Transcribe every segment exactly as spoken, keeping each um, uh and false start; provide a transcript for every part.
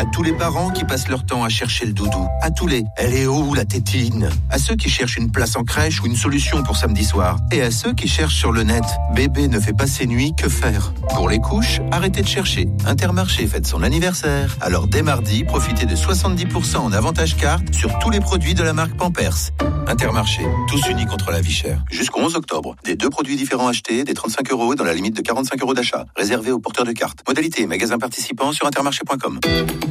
À tous les parents qui passent leur temps à chercher le doudou. À tous les « elle est où la tétine ?» À ceux qui cherchent une place en crèche ou une solution pour samedi soir. Et à ceux qui cherchent sur le net « bébé ne fait pas ses nuits, que faire ?» Pour les couches, arrêtez de chercher. Intermarché fête son anniversaire. Alors dès mardi, profitez de soixante-dix pour cent en avantage carte sur tous les produits de la marque Pampers. Intermarché, tous unis contre la vie chère. Jusqu'au onze octobre, des deux produits différents achetés, des trente-cinq euros dans la limite de quarante-cinq euros d'achat. Réservé aux porteurs de cartes. Modalité, magasin participant sur intermarché point com.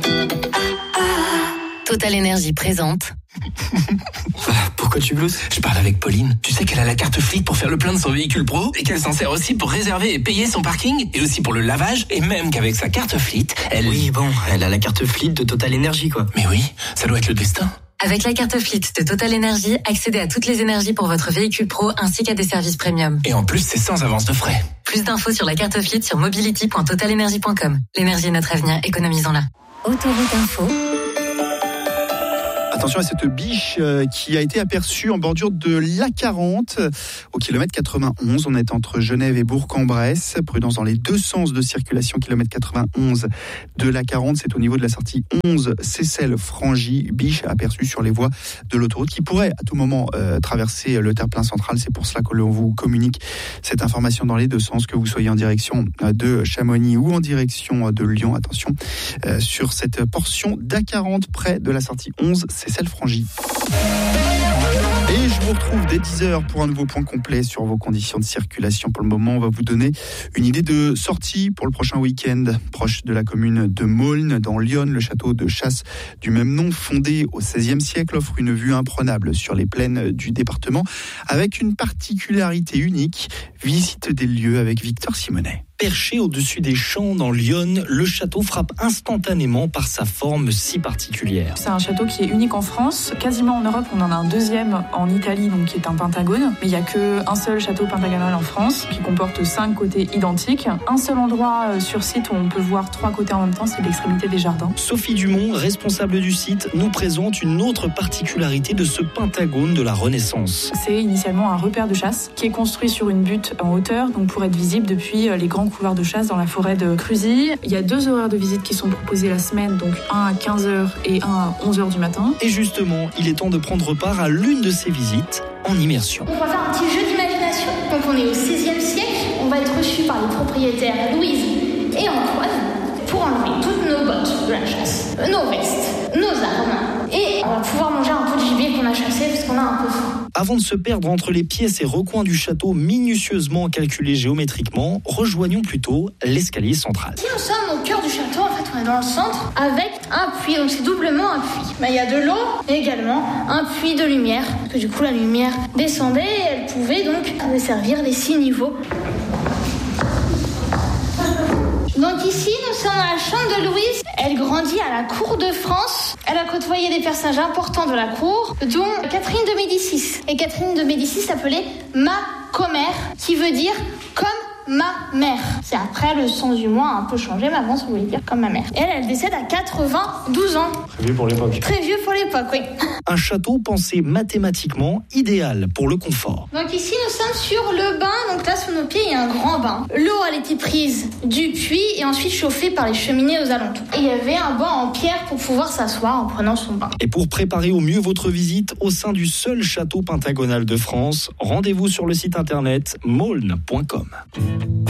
Total Énergie présente. Pourquoi tu glousses ? Je parle avec Pauline. Tu sais qu'elle a la carte Fleet pour faire le plein de son véhicule pro et qu'elle s'en sert aussi pour réserver et payer son parking et aussi pour le lavage et même qu'avec sa carte Fleet, elle... Oui, bon, elle a la carte Fleet de Total Énergie, quoi. Mais oui, ça doit être le destin. Avec la carte Fleet de Total Énergie, accédez à toutes les énergies pour votre véhicule pro ainsi qu'à des services premium. Et en plus, c'est sans avance de frais. Plus d'infos sur la carte Fleet sur mobility point total energy point com. L'énergie est notre avenir, économisons-la. Autoroute Info. Attention à cette biche euh, qui a été aperçue en bordure de l'A quarante au kilomètre quatre-vingt-onze. On est entre Genève et Bourg-en-Bresse. Prudence dans les deux sens de circulation, kilomètre quatre-vingt-onze de l'A quarante. C'est au niveau de la sortie onze Seyssel-Frangy. Biche aperçue sur les voies de l'autoroute qui pourrait à tout moment euh, traverser le terre-plein central. C'est pour cela que l'on vous communique cette information dans les deux sens, que vous soyez en direction de Chamonix ou en direction de Lyon. Attention euh, sur cette portion d'A quarante près de la sortie onze Seyssel-Frangy. Et je vous retrouve dès dix heures pour un nouveau point complet sur vos conditions de circulation. Pour le moment, on va vous donner une idée de sortie pour le prochain week-end. Proche de la commune de Maulnes, dans l'Yonne, le château de chasse du même nom, fondé au seizième siècle, offre une vue imprenable sur les plaines du département, avec une particularité unique. Visite des lieux avec Victor Simonet. Perché au-dessus des champs dans l'Yonne, le château frappe instantanément par sa forme si particulière. C'est un château qui est unique en France. Quasiment en Europe, on en a un deuxième en Italie, donc qui est un pentagone. Mais il n'y a qu'un seul château pentagonal en France, qui comporte cinq côtés identiques. Un seul endroit sur site où on peut voir trois côtés en même temps, c'est l'extrémité des jardins. Sophie Dumont, responsable du site, nous présente une autre particularité de ce pentagone de la Renaissance. C'est initialement un repère de chasse qui est construit sur une butte en hauteur, donc pour être visible depuis les grands couloirs de chasse dans la forêt de Cruzy. Il y a deux horaires de visite qui sont proposés la semaine, donc un à quinze heures et un à onze heures du matin. Et justement, il est temps de prendre part à l'une de ces visites en immersion. On va faire un petit jeu d'imagination. Donc on est au seizième siècle, on va être reçu par les propriétaires Louise et Antoine pour enlever toutes nos bottes de la chasse, nos vestes, nos armes, et on va pouvoir manger un peu de gibier qu'on a chassé parce qu'on a un peu faim. Avant de se perdre entre les pièces et recoins du château minutieusement calculés géométriquement, rejoignons plutôt l'escalier central. Si nous sommes au cœur du château, en fait on est dans le centre avec un puits, donc c'est doublement un puits. Mais il y a de l'eau et également un puits de lumière, parce que du coup la lumière descendait et elle pouvait donc desservir les six niveaux. Donc ici, nous sommes dans la chambre de Louise. Elle grandit à la cour de France. Elle a côtoyé des personnages importants de la cour, dont Catherine de Médicis. Et Catherine de Médicis s'appelait ma commère, qui veut dire comme ma mère. C'est après le sens du mot a un peu changé, mais avant ça voulait dire comme ma mère. Et elle, elle décède à quatre-vingt-douze ans. Très vieux pour l'époque. Très vieux pour l'époque, oui. Un château pensé mathématiquement idéal pour le confort. Donc ici, nous sommes sur le bain. Donc là, sous nos pieds, il y a un grand bain. L'eau, elle était prise du puits et ensuite chauffée par les cheminées aux alentours. Et il y avait un banc en pierre pour pouvoir s'asseoir en prenant son bain. Et pour préparer au mieux votre visite au sein du seul château pentagonal de France, rendez-vous sur le site internet maulnes point com.